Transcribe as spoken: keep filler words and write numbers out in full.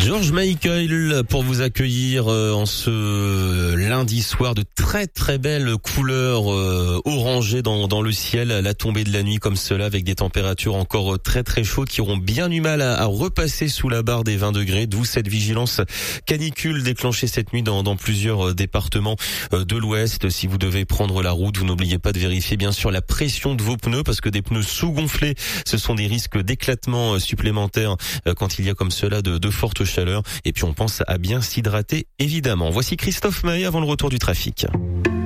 George Michael pour vous accueillir en ce lundi soir, de très très belles couleurs euh, orangées dans, dans le ciel, la tombée de la nuit comme cela, avec des températures encore très très chaudes qui auront bien du mal à, à repasser sous la barre des vingt degrés, d'où cette vigilance canicule déclenchée cette nuit dans, dans plusieurs départements de l'Ouest. Si vous devez prendre la route, vous n'oubliez pas de vérifier bien sûr la pression de vos pneus, parce que des pneus sous-gonflés, ce sont des risques d'éclatement supplémentaires quand il y a comme cela de, de fortes chaleurs. Et puis on pense à bien s'hydrater évidemment. Voici Christophe Maé avant le retour du trafic.